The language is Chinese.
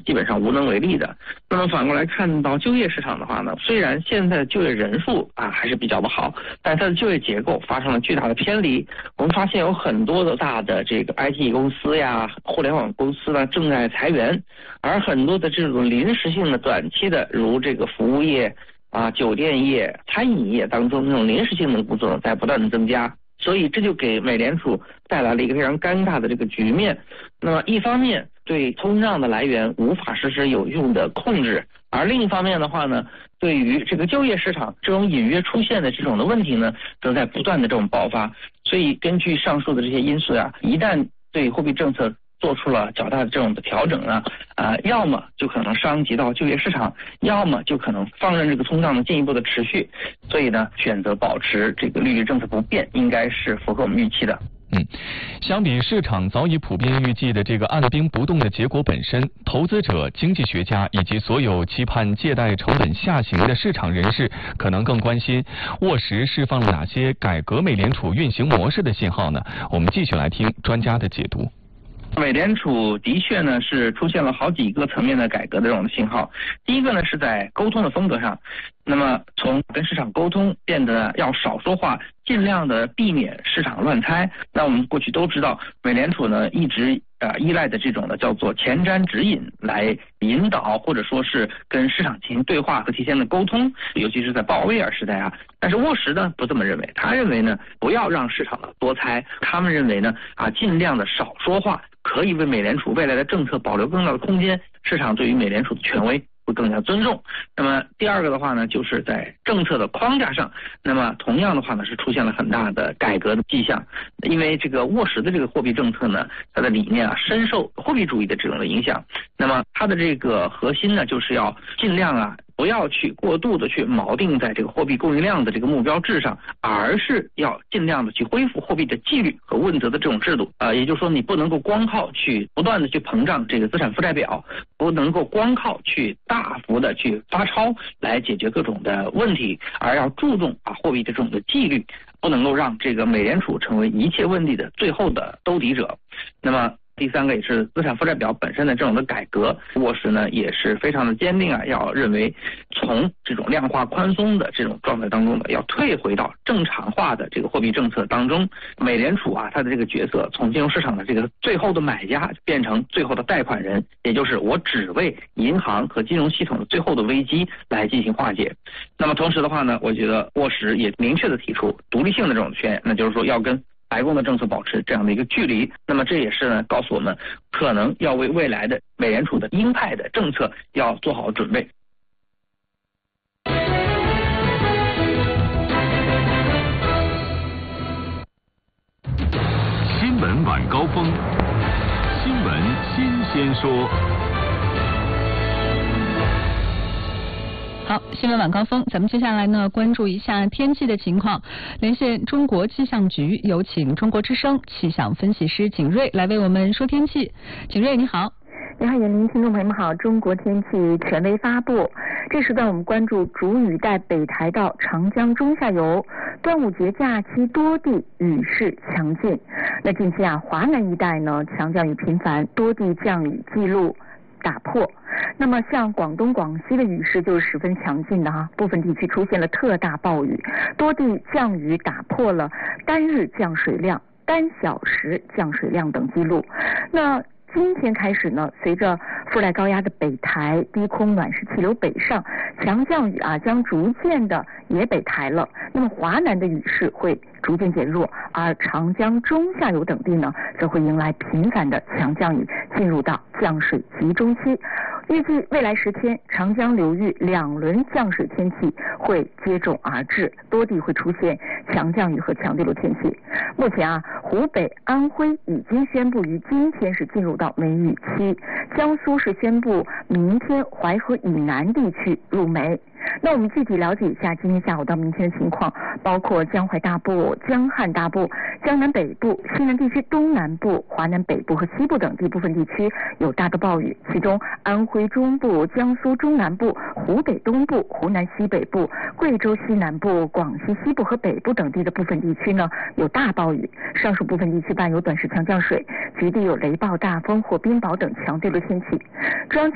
基本上无能为力的。那么反过来看到就业市场的话呢，虽然现在就业人数还是比较的好，但它的就业结构发生了巨大的偏离。我们发现有很多的大的这个 IT 公司呀、互联网公司呢正在裁员，而很多的这种临时性的、短期的，如这个服务业酒店业、餐饮业当中这种临时性的工作在不断的增加。所以这就给美联储带来了一个非常尴尬的这个局面。那么一方面对通胀的来源无法实施有用的控制，而另一方面的话呢，对于这个就业市场这种隐约出现的这种的问题呢，正在不断的这种爆发。所以根据上述的这些因素一旦对货币政策做出了较大的这种的调整呢，要么就可能伤及到就业市场，要么就可能放任这个通胀的进一步的持续。所以呢，选择保持这个利率政策不变，应该是符合我们预期的。 相比市场早已普遍预计的这个按兵不动的结果本身，投资者、经济学家以及所有期盼借贷成本下行的市场人士可能更关心沃什释放了哪些改革美联储运行模式的信号呢？我们继续来听专家的解读。 美联储的确呢是出现了好几个层面的改革的这种信号。第一个呢是在沟通的风格上，那么从跟市场沟通变得要少说话，尽量的避免市场乱猜。那我们过去都知道，美联储呢一直依赖的这种的叫做前瞻指引来引导，或者说是跟市场进行对话和提前的沟通，尤其是在鲍威尔时代但是沃什呢不这么认为，他认为呢不要让市场多猜，他们认为呢尽量的少说话，可以为美联储未来的政策保留更大的空间，市场对于美联储的权威会更加尊重。那么第二个的话呢，就是在政策的框架上，那么同样的话呢是出现了很大的改革的迹象。因为这个沃什的这个货币政策呢，它的理念深受货币主义的这种的影响。那么它的这个核心呢，就是要尽量不要去过度的去锚定在这个货币供应量的这个目标制上，而是要尽量的去恢复货币的纪律和问责的这种制度。也就是说，你不能够光靠去不断的去膨胀这个资产负债表，不能够光靠去大幅的去发钞来解决各种的问题，而要注重货币的这种的纪律，不能够让这个美联储成为一切问题的最后的兜底者。那么第三个也是资产负债表本身的这种的改革，沃什呢也是非常的坚定要认为从这种量化宽松的这种状态当中要退回到正常化的这个货币政策当中。美联储它的这个角色从金融市场的这个最后的买家变成最后的贷款人，也就是我只为银行和金融系统的最后的危机来进行化解。那么同时的话呢，我觉得沃什也明确的提出独立性的这种宣言，那就是说要跟白宫的政策保持这样的一个距离。那么这也是呢告诉我们，可能要为未来的美联储的鹰派的政策要做好准备。 新闻晚高峰，新闻新鲜说。 好，新闻晚高峰，咱们接下来呢关注一下天气的情况。连线中国气象局，有请中国之声气象分析师景睿来为我们说天气。景睿你好。 你好，严林，听众朋友们好。中国天气权威发布，这时段我们关注主雨带北抬到长江中下游，端午节假期多地雨势强劲。那近期华南一带呢强降雨频繁，多地降雨记录打破。那么像广东、广西的雨势就是十分强劲的部分地区出现了特大暴雨，多地降雨打破了单日降水量、单小时降水量等记录。那今天开始呢，随着附带高压的北抬，低空暖湿气流北上，强降雨将逐渐的也北抬了。那么华南的雨势会逐渐减弱，而长江中下游等地呢，则会迎来频繁的强降雨，进入到降水集中期。预计未来10天，长江流域2轮降水天气会接踵而至，多地会出现强降雨和强对流天气。目前湖北、安徽已经宣布于今天是进入到梅雨期，江苏是宣布明天淮河以南地区入梅。那我们具体了解一下今天下午到明天的情况，包括江淮大部、江汉大部、江南北部、西南地区东南部、华南北部和西部等地部分地区有大的暴雨，其中安徽中部、江苏中南部、湖北东部、湖南西北部、贵州西南部、广西西部和北部等地的部分地区呢有大暴雨，上述部分地区伴有短时强降水，局地有雷暴、大风或冰雹等强对流天气。中央